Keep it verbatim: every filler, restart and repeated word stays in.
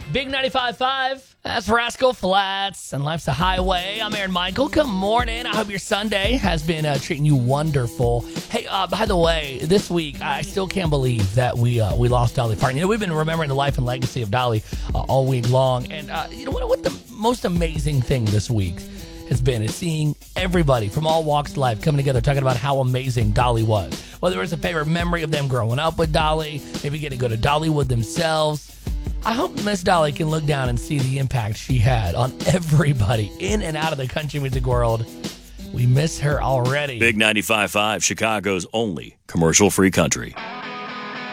Big ninety-five point five, that's Rascal Flats, and Life's a Highway. I'm Aaron Michael. Good morning. I hope your Sunday has been uh, treating you wonderful. Hey, uh, by the way, this week, I still can't believe that we uh, we lost Dolly Parton. You know, we've been remembering the life and legacy of Dolly uh, all week long, and uh, you know what, what the most amazing thing this week has been is seeing everybody from all walks of life coming together talking about how amazing Dolly was. Whether it was a favorite memory of them growing up with Dolly, maybe getting to go to Dollywood themselves. I hope Miss Dolly can look down and see the impact she had on everybody in and out of the country music world. We miss her already. Big ninety-five point five, Chicago's only commercial-free country.